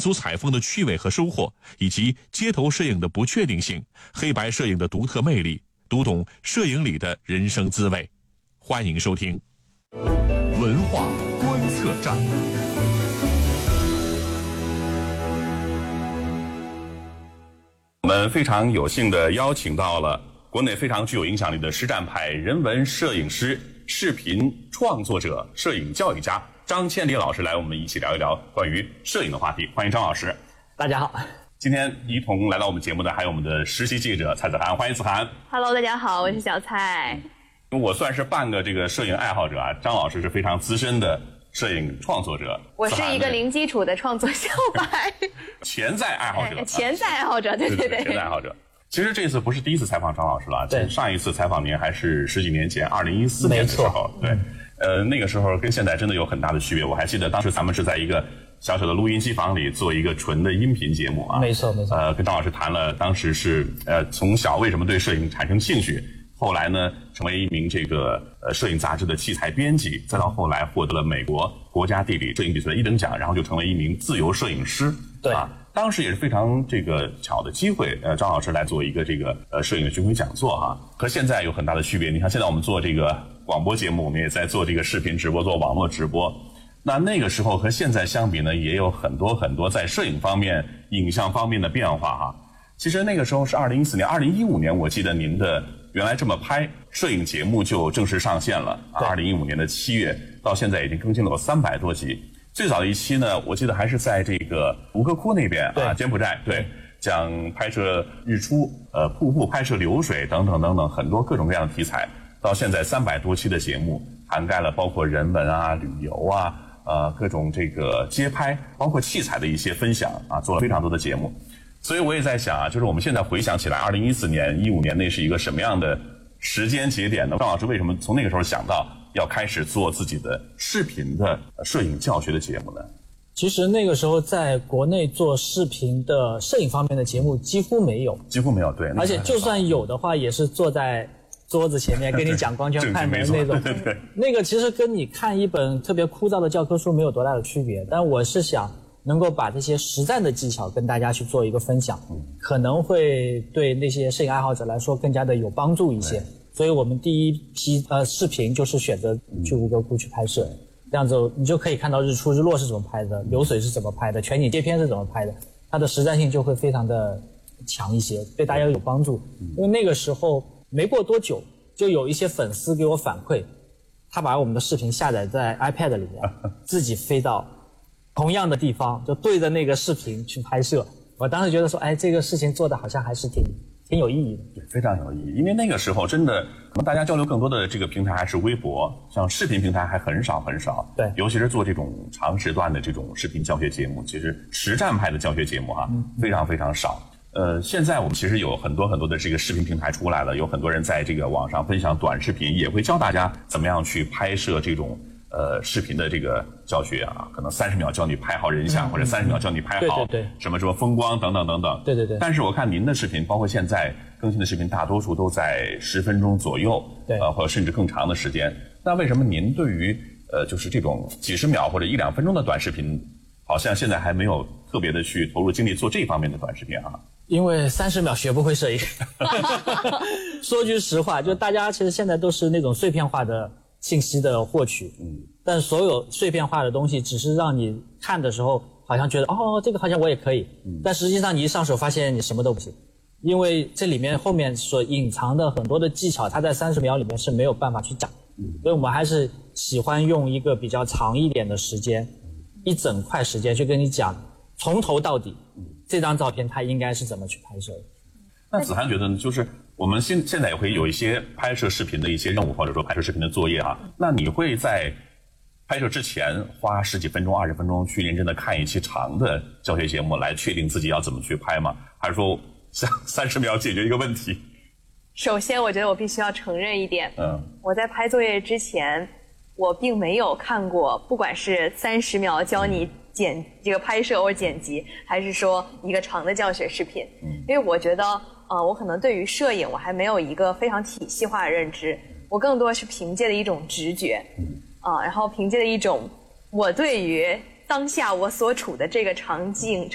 俗采风的趣味和收获，以及街头摄影的不确定性，黑白摄影的独特魅力，读懂摄影里的人生滋味。欢迎收听文化观测站。 我们非常有幸地邀请到了国内非常具有影响力的实战派人文摄影师、视频创作者、摄影教育家张千里老师来我们一起聊一聊关于摄影的话题。欢迎张老师。 大家好。 今天一同来到我们节目的还有我们的实习记者蔡子涵，欢迎子涵。 Hello， 大家好，我是小蔡。 我算是半个这个摄影爱好者啊，张老师是非常资深的摄影创作者， 我是一个零基础的创作小白， 潜在爱好者， 潜在爱好者，对， 潜在爱好者。其实这次不是第一次采访张老师了， 对， 上一次采访您还是十几年前，2014年的时候，对，那个时候跟现在真的有很大的区别。我还记得当时咱们是在一个小小的录音机房里做一个纯的音频节目啊， 没错。 跟张老师谈了当时是从小为什么对摄影产生兴趣。后来呢，成为一名这个摄影杂志的器材编辑，再到后来获得了美国国家地理摄影比赛的1等奖，然后就成为一名自由摄影师。 对啊，当时也是非常这个巧的机会，张老师来做一个这个摄影的巡回讲座哈，和现在有很大的区别。你看现在我们做这个广播节目，我们也在做这个视频直播，做网络直播。那个时候和现在相比呢，也有很多在摄影方面、影像方面的变化哈。其实那个时候是2014年、2015年，我记得您的原来这么拍摄影节目就正式上线了。2015年的7月到现在已经更新了有300多集。最早的一期呢，我记得还是在这个吴哥窟那边啊，柬埔寨，对，讲拍摄日出、瀑布、拍摄流水等等很多各种各样的题材。到现在300多期的节目，涵盖了包括人文啊、旅游啊、各种这个街拍，包括器材的一些分享啊，做了非常多的节目。所以我也在想啊，就是我们现在回想起来，2014年、15年那是一个什么样的时间节点呢？张老师为什么从那个时候想到要开始做自己的视频的摄影教学的节目呢？ 其实那个时候在国内做视频的摄影方面的节目几乎没有， 对。 而且就算有的话，也是坐在桌子前面跟你讲光圈快门那种。 对。 那个其实跟你看一本特别枯燥的教科书没有多大的区别，但我是想能够把这些实战的技巧跟大家去做一个分享，可能会对那些摄影爱好者来说更加的有帮助一些。所以我们第一批视频就是选择去吴哥窟去拍摄，这样子你就可以看到日出日落是怎么拍的，流水是怎么拍的，全景接片是怎么拍的，它的实战性就会非常的强一些，对大家有帮助。因为那个时候没过多久，就有一些粉丝给我反馈，他把我们的视频下载在 iPad 里面，自己飞到同样的地方，就对着那个视频去拍摄。我当时觉得说，这个事情做的好像还是挺有意义的。 对，非常有意义。因为那个时候真的，可能大家交流更多的这个平台还是微博，像视频平台还很少。 对， 尤其是做这种长时段的这种视频教学节目，其实实战派的教学节目非常少。现在我们其实有很多的这个视频平台出来了，有很多人在这个网上分享短视频，也会教大家怎么样去拍摄这种视频的这个教学啊，可能30秒教你拍好人像，或者30秒教你拍好什么风光等等。 对。 但是我看您的视频，包括现在更新的视频，大多数都在10分钟左右， 对， 或者甚至更长的时间。那为什么您对于就是这种几十秒或者1-2分钟的短视频，好像现在还没有特别的去投入精力做这方面的短视频啊？ 因为30秒学不会摄影。说句实话，就大家其实现在都是那种碎片化的信息的获取，但所有碎片化的东西只是让你看的时候好像觉得这个好像我也可以，但实际上你一上手发现你什么都不行，因为这里面后面所隐藏的很多的技巧，它在30秒里面是没有办法去讲，所以我们还是喜欢用一个比较长一点的时间，一整块时间去跟你讲从头到底这张照片它应该是怎么去拍摄的。 那子涵觉得呢，就是我们现在也会有一些拍摄视频的一些任务，或者说拍摄视频的作业啊。那你会在拍摄之前花10几分钟、20分钟去认真的看一期长的教学节目，来确定自己要怎么去拍吗？还是说像30秒解决一个问题？ 首先，我觉得我必须要承认一点，我在拍作业之前，我并没有看过，不管是30秒教你这个拍摄或者剪辑，还是说一个长的教学视频，因为我觉得，我可能对于摄影我还没有一个非常体系化的认知，我更多是凭借的一种直觉，然后凭借的一种我对于当下我所处的这个场景